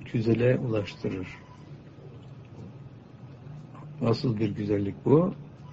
güzele ulaştırır. Nasıl bir güzellik bu?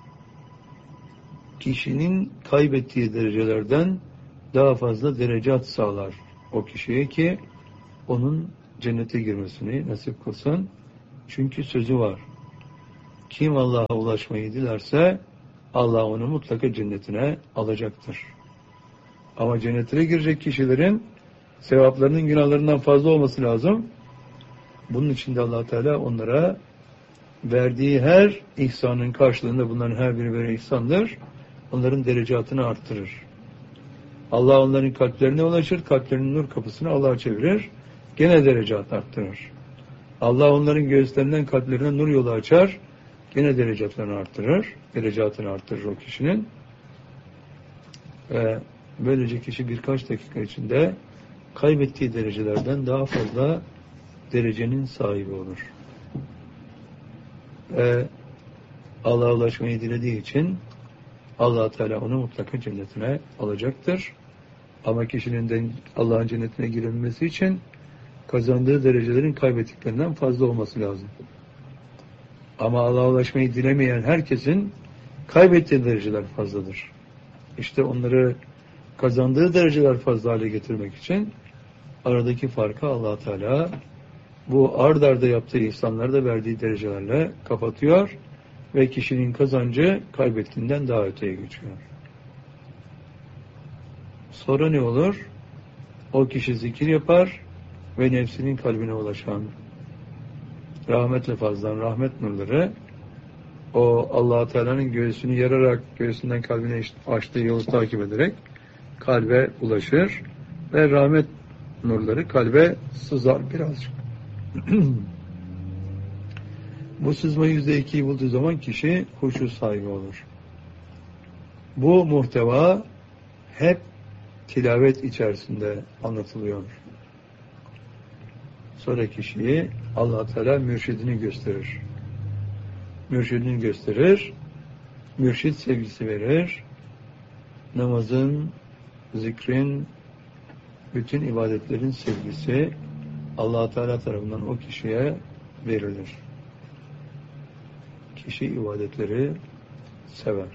Kişinin kaybettiği derecelerden daha fazla derecat sağlar o kişiye ki onun cennete girmesini nasip kılsın. Çünkü sözü var. Kim Allah'a ulaşmayı dilerse Allah onu mutlaka cennetine alacaktır. Ama cennetine girecek kişilerin sevaplarının günahlarından fazla olması lazım. Bunun için de Allah Teala onlara verdiği her ihsanın karşılığında, bunların her biri böyle ihsandır, onların derecatını arttırır. Allah onların kalplerine ulaşır, kalplerinin nur kapısını Allah'a çevirir, gene derecat arttırır. Allah onların göğüslerinden kalplerine nur yolu açar, gene derecatlarını arttırır o kişinin. Ve böylece kişi birkaç dakika içinde kaybettiği derecelerden daha fazla derecenin sahibi olur. Ve Allah'a ulaşmayı dilediği için Allah Teala onu mutlaka cennetine alacaktır. Ama kişinin de Allah'ın cennetine girebilmesi için kazandığı derecelerin kaybettiklerinden fazla olması lazım. Ama Allah'a ulaşmayı dilemeyen herkesin kaybettiği dereceler fazladır. İşte onları kazandığı dereceler fazla hale getirmek için aradaki farkı Allah Teala bu ard arda yaptığı ihsanları da verdiği derecelerle kapatıyor ve kişinin kazancı kaybettiğinden daha öteye geçiyor. Sonra ne olur? O kişi zikir yapar ve nefsinin kalbine ulaşan rahmet lafazdan rahmet nurları o Allah Teala'nın göğsünü yararak göğsünden kalbine açtığı yolu takip ederek kalbe ulaşır ve rahmet nurları kalbe sızar birazcık. Bu sızma %2'yi bulduğu zaman kişi huşu sahibi olur. Bu muhteva hep tilavet içerisinde anlatılıyor. Sonra kişiyi Allah Teala mürşidini gösterir. Mürşid sevgisi verir. Namazın, zikrin, bütün ibadetlerin sevgisi Allah Teala tarafından o kişiye verilir. Kişi ibadetleri sever.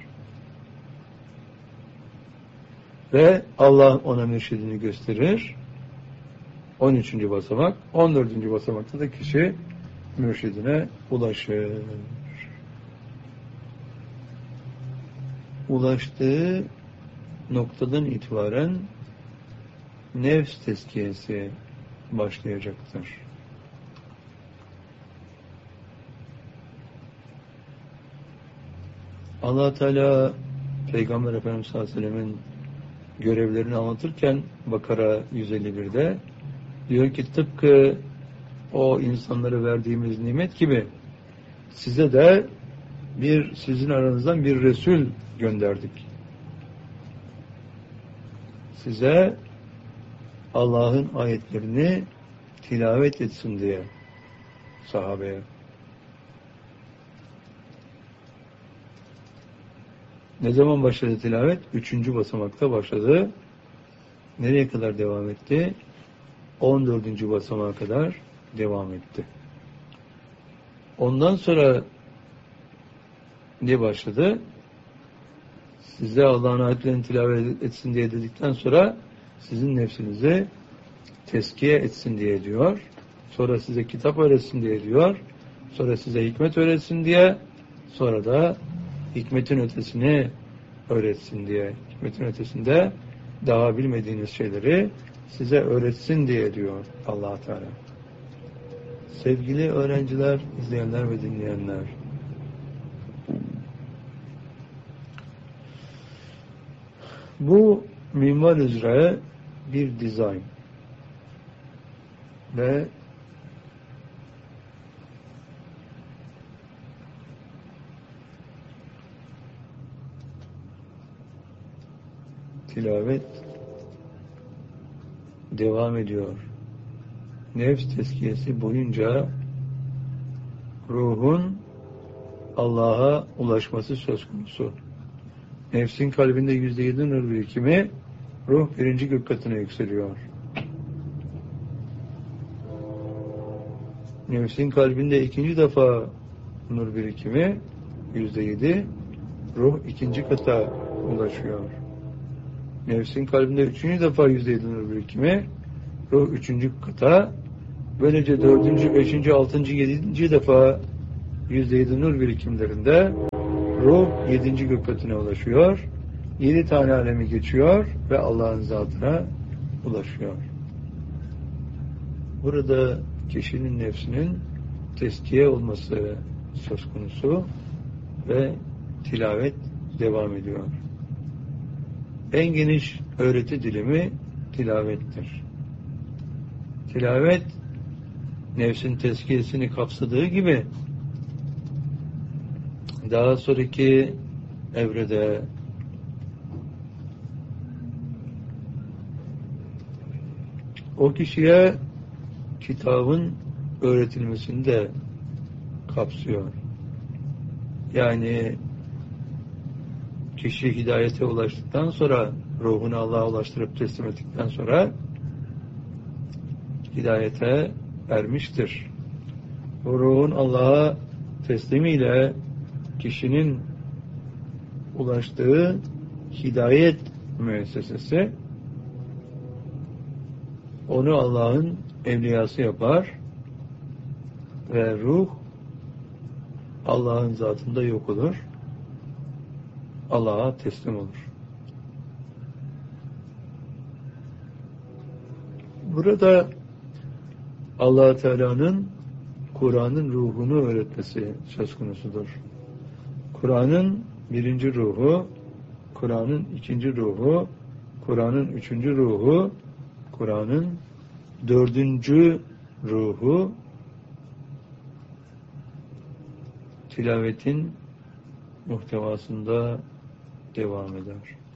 Ve Allah ona mürşidini gösterir. 13. basamak. 14. basamakta da kişi mürşidine ulaşır. Ulaştığı noktadan itibaren nefs tezkiyesi başlayacaktır. Allah Teala Peygamber Efendimiz sallallahu aleyhi ve sellem'in görevlerini anlatırken Bakara 151'de diyor ki tıpkı o insanlara verdiğimiz nimet gibi size de sizin aranızdan bir Resul gönderdik. Size Allah'ın ayetlerini tilavet etsin diye sahabeye. Ne zaman başladı tilavet? 3. basamakta başladı. Nereye kadar devam etti? 14. basamağa kadar devam etti. Ondan sonra ne başladı? Size Allah'ın ayetlerini tilavet etsin diye dedikten sonra sizin nefsinizi teskiye etsin diye diyor. Sonra size kitap öğretsin diye diyor. Sonra size hikmet öğretsin diye. Sonra da hikmetin ötesini öğretsin diye. Hikmetin ötesinde daha bilmediğiniz şeyleri size öğretsin diye diyor Allah Teala. Sevgili öğrenciler, izleyenler ve dinleyenler, bu minval üzere bir dizayn ve tilavet devam ediyor. Nefs tezkiyesi boyunca ruhun Allah'a ulaşması söz konusu. Nefsin kalbinde %7 nur birikimi, ruh 1. gök katına yükseliyor. Nefsin kalbinde ikinci defa nur birikimi %7, ruh ikinci kata ulaşıyor. Nefsin kalbinde üçüncü defa %7 nur birikimi, ruh üçüncü kata, böylece dördüncü, beşinci, altıncı, yedinci defa %7 nur birikimlerinde ruh yedinci gök katına ulaşıyor. 7 tane alemi geçiyor ve Allah'ın zatına ulaşıyor. Burada kişinin nefsinin tezkiye olması söz konusu ve tilavet devam ediyor. En geniş öğreti dilimi tilavettir. Tilavet nefsin tezkiyesini kapsadığı gibi daha sonraki evrede o kişiye kitabın öğretilmesini de kapsıyor. Yani kişi hidayete ulaştıktan sonra, ruhunu Allah'a ulaştırıp teslim ettikten sonra hidayete ermiştir. O ruhun Allah'a teslimiyle kişinin ulaştığı hidayet müessesesi onu Allah'ın evliyası yapar ve ruh Allah'ın zatında yok olur. Allah'a teslim olur. Burada Allah Teala'nın Kur'an'ın ruhunu öğretmesi söz konusudur. Kur'an'ın birinci ruhu, Kur'an'ın ikinci ruhu, Kur'an'ın üçüncü ruhu, Kur'an'ın dördüncü ruhu tilavetin muhtevasında devam eder.